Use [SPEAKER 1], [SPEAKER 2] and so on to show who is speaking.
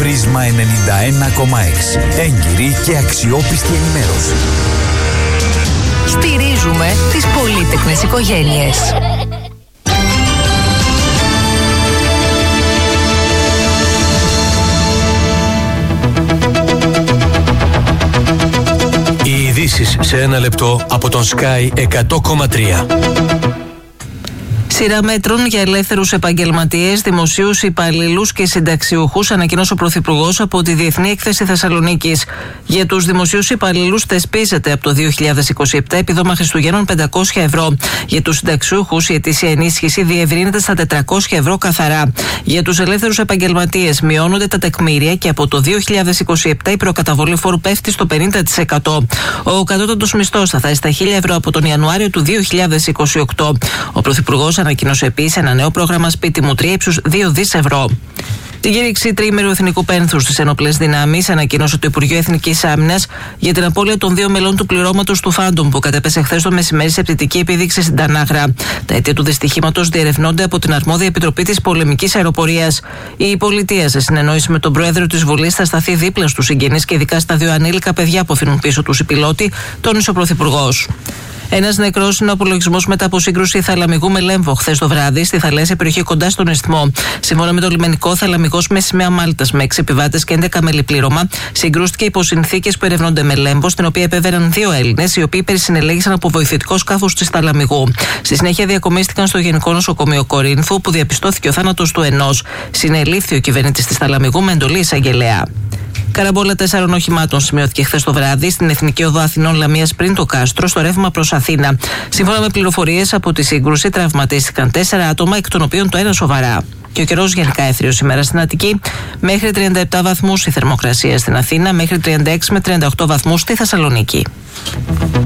[SPEAKER 1] Πρίσμα 91,6. Έγκυρη και αξιόπιστη ενημέρωση.
[SPEAKER 2] Στηρίζουμε τις πολύτεκνες οικογένειες.
[SPEAKER 3] Οι ειδήσεις σε ένα λεπτό από τον Sky 100,3.
[SPEAKER 4] Σειρά μέτρων για ελεύθερους επαγγελματίες, δημοσίους υπαλλήλους και συνταξιούχους, ανακοινώσε ο Πρωθυπουργός από τη Διεθνή Έκθεση Θεσσαλονίκης. Για τους δημοσίους υπαλλήλους θεσπίζεται από το 2027 επιδόμα Χριστουγέννων 500 ευρώ. Για τους συνταξιούχους η ετήσια ενίσχυση διευρύνεται στα 400 ευρώ καθαρά. Για τους ελεύθερους επαγγελματίες μειώνονται τα τεκμήρια και από το 2027 η προκαταβολή φόρου πέφτει στο 50%. Ο κατώτατος μισθός θα φτάσει στα 1.000 ευρώ από τον Ιανουάριο του 2028. Ο Πρωθυπουργός ανακοίνωσε επίσης ένα νέο πρόγραμμα Σπίτι μου 3 ύψους 2 δις ευρώ. Την κήρυξη τριήμερου εθνικού πένθους στις ενόπλες δυνάμεις ανακοίνωσε το Υπουργείο Εθνικής Άμυνας για την απώλεια των 2 μελών του πληρώματος του Φάντομ που κατέπεσε χθες το μεσημέρι σε πτυτική επίδειξη στην Τανάγρα. Τα αίτια του δυστυχήματος διερευνώνται από την αρμόδια Επιτροπή της Πολεμικής Αεροπορίας. Η πολιτεία, σε συνεννόηση με τον Πρόεδρο της Βουλής, θα σταθεί δίπλα στους συγγενείς και ειδικά στα 2 ανήλικα παιδιά που αφήνουν πίσω τους οι πιλότοι, τόνισε ο Πρωθυπουργός. Ένας νεκρός είναι ο απολογισμός μετά από σύγκρουση θαλαμιγού με Λέμβο χθες το βράδυ στη θαλάσσια περιοχή κοντά στον Ισθμό. Σύμφωνα με το λιμενικό, θαλαμιγός με σημαία Μάλτας με 6 επιβάτες και 11 μελιπλήρωμα συγκρούστηκε υπό συνθήκες που ερευνώνται με Λέμβο, στην οποία επέβαιναν 2 Έλληνες, οι οποίοι περισυνελέγησαν από βοηθητικό σκάφος της θαλαμιγού. Στη συνέχεια διακομίστηκαν στο Γενικό Νοσοκομείο Κορίνθου, που διαπιστώθηκε ο θάνατος του ενός. Συνελήφθη ο κυβερνήτης της θαλαμιγού με εντολή εισαγγελέα. Καραμπόλα 4 οχημάτων σημειώθηκε χθες το βράδυ στην Εθνική Οδό Αθηνών Λαμίας πριν το Κάστρο, στο ρεύμα προς Αθήνα. Σύμφωνα με πληροφορίες από τη σύγκρουση, τραυματίστηκαν 4 άτομα, εκ των οποίων το ένα σοβαρά. Και ο καιρός γενικά έθριος σήμερα στην Αττική, μέχρι 37 βαθμούς η θερμοκρασία στην Αθήνα, μέχρι 36 με 38 βαθμούς στη Θεσσαλονίκη.